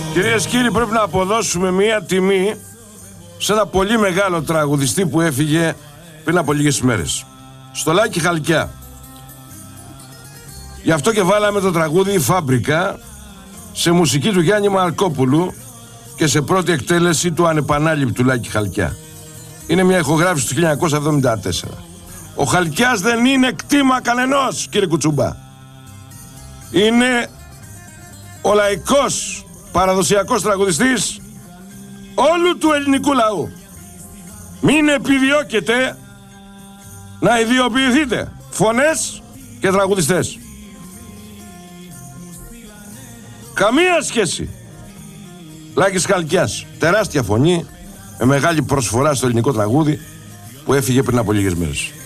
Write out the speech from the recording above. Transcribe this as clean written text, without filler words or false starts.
Κυρίες και κύριοι, πρέπει να αποδώσουμε μία τιμή σε ένα πολύ μεγάλο τραγουδιστή που έφυγε πριν από λίγες ημέρες. Στο Λάκη Χαλκιά. Γι' αυτό και βάλαμε το τραγούδι «Η Φάμπρικα» σε μουσική του Γιάννη Μαρκόπουλου και σε πρώτη εκτέλεση του ανεπανάληπτου Λάκη Χαλκιά. Είναι μια ηχογράφηση του 1974. Ο Χαλκιάς δεν είναι κτήμα κανενός, κύριε Κουτσούμπα. Είναι ο λαϊκός παραδοσιακός τραγουδιστής όλου του ελληνικού λαού. Μην επιδιώκετε να ιδιοποιηθείτε φωνές και τραγουδιστές. Καμία σχέση. Λάκης Χαλκιάς, τεράστια φωνή, με μεγάλη προσφορά στο ελληνικό τραγούδι, που έφυγε πριν από λίγες μέρες.